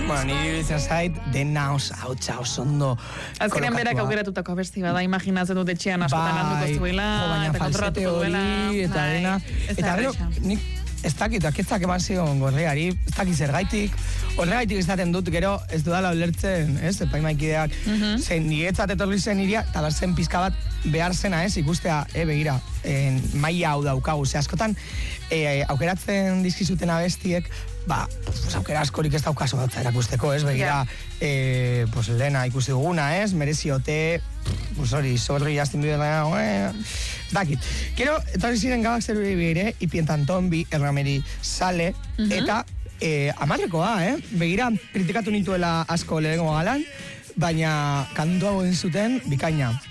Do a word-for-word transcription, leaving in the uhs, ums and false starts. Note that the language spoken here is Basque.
Bueno, niri iruditzen zait, dena oso, hautsa oso ondo Azkenean berak aukeratutako abesti bada, imaginatzen dut etxean askotan handuko zuela, eta kontratuko duela. Eta dena, eta gero, nik ez dakit, aketzak eman zion gorreari, ez dakit zergaitik, horregaitik izaten dut, gero ez dudala ulertzen, ez, epaimaikideak, zen niretzat etorri zen iria, eta berzen pizka bat behar zena, ez, ikustea, e, begira, en, maila hau daukagu, ze askotan, e, aukeratzen dizkizuten abestiek, ba, pues, aukera askorik ez daukazu bat erakusteko, ez, begira, yeah. e, pues, lehena ikusi duguna, ez, mereziote, pues hori, zorri jaztin bidela, eh, dakit. Gero, etorri ziren gabak zer bire, ipientanton bi errameri sale, uh-huh. eta e, amarrekoa, eh, begira, kritikatu nintuela asko lehengo galan, baina kantu hau zuten bikaina.